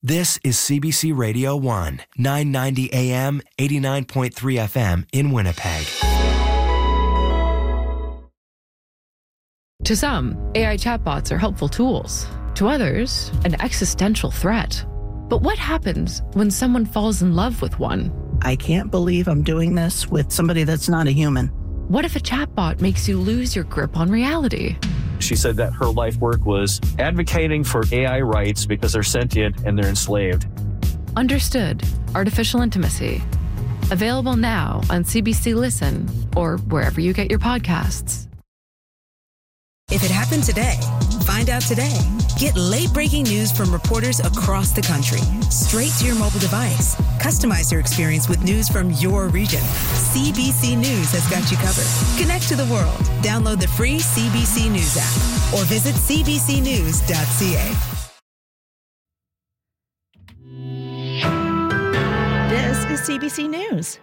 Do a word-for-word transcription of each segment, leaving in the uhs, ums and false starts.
This is C B C Radio one, nine ninety A M, eighty-nine point three F M in Winnipeg. To some, A I chatbots are helpful tools. To others, an existential threat. But what happens when someone falls in love with one? I can't believe I'm doing this with somebody that's not a human. What if a chatbot makes you lose your grip on reality? She said that her life work was advocating for A I rights because they're sentient and they're enslaved. Understood. Artificial Intimacy. Available now on C B C Listen or wherever you get your podcasts. If it happened today, find out today. Get late-breaking news from reporters across the country, straight to your mobile device. Customize your experience with news from your region. C B C News has got you covered. Connect to the world. Download the free C B C News app or visit c b c news dot c a. This is C B C News.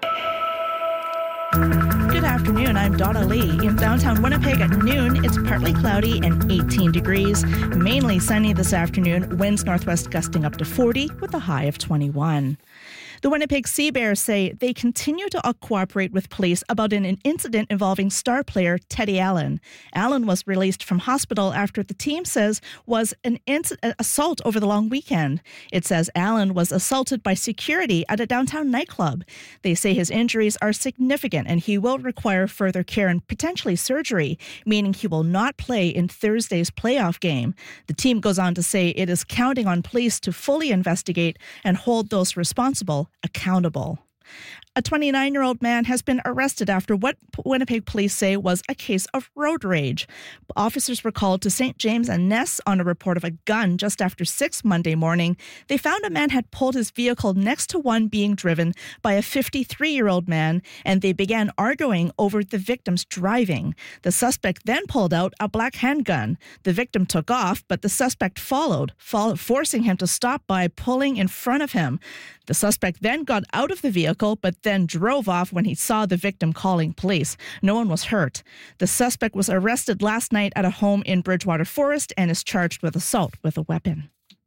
Good afternoon, I'm Donna Lee. In downtown Winnipeg at noon, it's partly cloudy and eighteen degrees. Mainly sunny this afternoon, winds northwest gusting up to forty with a high of twenty-one. The Winnipeg Sea Bears say they continue to cooperate with police about an incident involving star player Teddy Allen. Allen was released from hospital after the team says was an inc- assault over the long weekend. It says Allen was assaulted by security at a downtown nightclub. They say his injuries are significant and he will require further care and potentially surgery, meaning he will not play in Thursday's playoff game. The team goes on to say it is counting on police to fully investigate and hold those responsible accountable. A twenty-nine-year-old man has been arrested after what Winnipeg police say was a case of road rage. Officers were called to Saint James and Ness on a report of a gun just after six Monday morning. They found a man had pulled his vehicle next to one being driven by a fifty-three-year-old man, and they began arguing over the victim's driving. The suspect then pulled out a black handgun. The victim took off, but the suspect followed, follow, forcing him to stop by pulling in front of him. The suspect then got out of the vehicle, but then drove off when he saw the victim calling police. No one was hurt. The suspect was arrested last night at a home in Bridgewater Forest and is charged with assault with a weapon.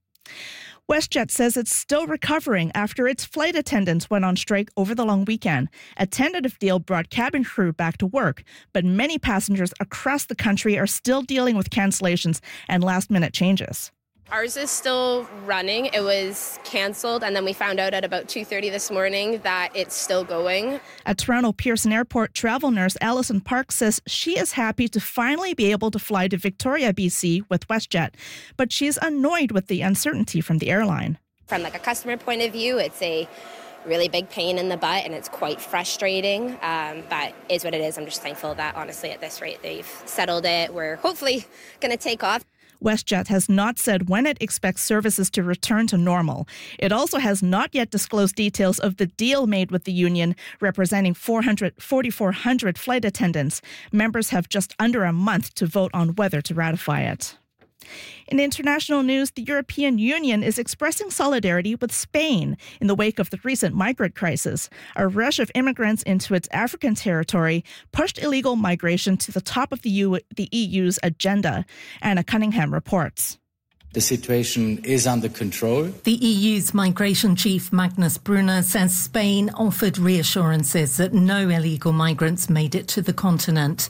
WestJet says it's still recovering after its flight attendants went on strike over the long weekend. A tentative deal brought cabin crew back to work, but many passengers across the country are still dealing with cancellations and last-minute changes. Ours is still running. It was canceled, and then we found out at about two thirty this morning that it's still going. At Toronto Pearson Airport, travel nurse Alison Park says she is happy to finally be able to fly to Victoria, B C with WestJet, but she's annoyed with the uncertainty from the airline. From like a customer point of view, it's a really big pain in the butt, and it's quite frustrating, um, but is what it is. I'm just thankful that, honestly, at this rate, they've settled it. We're hopefully going to take off. WestJet has not said when it expects services to return to normal. It also has not yet disclosed details of the deal made with the union representing four hundred, four thousand four hundred flight attendants. Members have just under a month to vote on whether to ratify it. In international news, the European Union is expressing solidarity with Spain in the wake of the recent migrant crisis. A rush of immigrants into its African territory pushed illegal migration to the top of the, U- the E U's agenda. Anna Cunningham reports. The situation is under control. The E U's migration chief, Magnus Brunner, says Spain offered reassurances that no illegal migrants made it to the continent.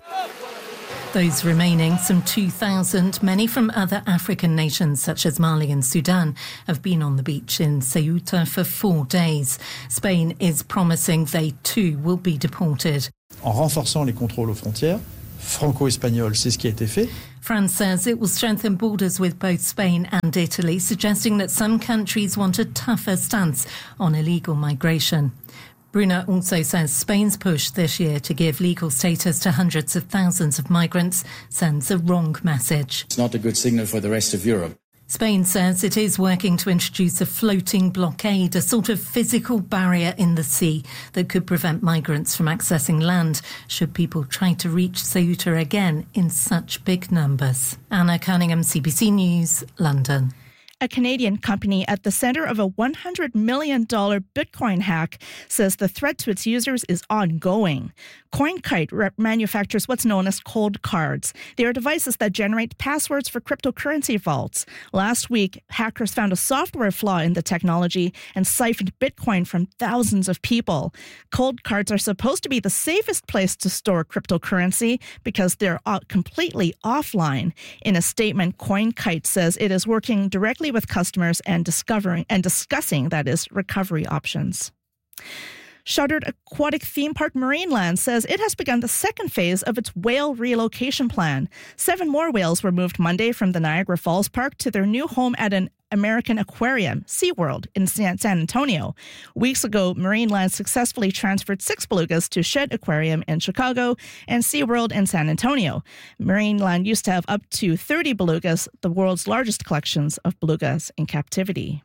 Those remaining, some two thousand, many from other African nations such as Mali and Sudan, have been on the beach in Ceuta for four days. Spain is promising they too will be deported. En renforçant les contrôles aux frontières, franco-espagnols, c'est ce qui a été fait. France says it will strengthen borders with both Spain and Italy, suggesting that some countries want a tougher stance on illegal migration. Brunner also says Spain's push this year to give legal status to hundreds of thousands of migrants sends a wrong message. It's not a good signal for the rest of Europe. Spain says it is working to introduce a floating blockade, a sort of physical barrier in the sea that could prevent migrants from accessing land should people try to reach Ceuta again in such big numbers. Anna Cunningham, C B C News, London. A Canadian company at the center of a one hundred million dollars Bitcoin hack says the threat to its users is ongoing. CoinKite re- manufactures what's known as cold cards. They are devices that generate passwords for cryptocurrency vaults. Last week, hackers found a software flaw in the technology and siphoned Bitcoin from thousands of people. Cold cards are supposed to be the safest place to store cryptocurrency because they're completely offline. In a statement, CoinKite says it is working directly with customers and discovering and discussing, that is, recovery options. Shuttered Aquatic Theme Park Marineland says it has begun the second phase of its whale relocation plan. Seven more whales were moved Monday from the Niagara Falls Park to their new home at an American Aquarium, SeaWorld, in San Antonio. Weeks ago, Marineland successfully transferred six belugas to Shedd Aquarium in Chicago and SeaWorld in San Antonio. Marineland used to have up to thirty belugas, the world's largest collections of belugas in captivity.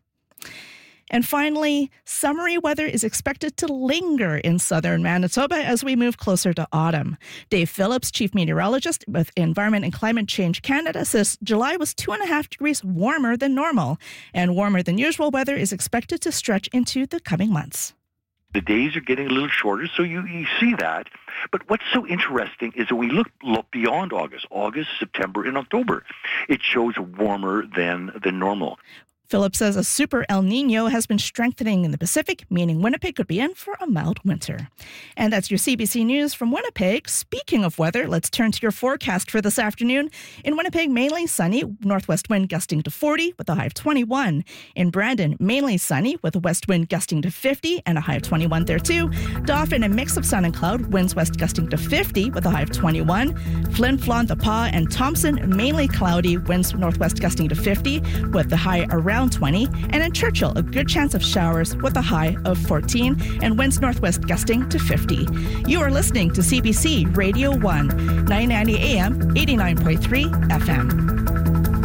And finally, summery weather is expected to linger in southern Manitoba as we move closer to autumn. Dave Phillips, chief meteorologist with Environment and Climate Change Canada, says July was two and a half degrees warmer than normal, and warmer than usual weather is expected to stretch into the coming months. The days are getting a little shorter, so you, you see that. But what's so interesting is that we look, look beyond August, August, September, and October. It shows warmer than, than normal. Phillips says a super El Nino has been strengthening in the Pacific, meaning Winnipeg could be in for a mild winter. And that's your C B C News from Winnipeg. Speaking of weather, let's turn to your forecast for this afternoon. In Winnipeg, mainly sunny, northwest wind gusting to forty with a high of twenty-one. In Brandon, mainly sunny with a west wind gusting to fifty and a high of twenty-one there too. Dauphin, a mix of sun and cloud, winds west gusting to fifty with a high of twenty-one. Flin Flon, The Pas, and Thompson, mainly cloudy, winds northwest gusting to fifty with the high around twenty, and in Churchill, a good chance of showers with a high of fourteen, and winds northwest gusting to fifty. You are listening to C B C Radio one, nine ninety A M, eighty-nine point three F M.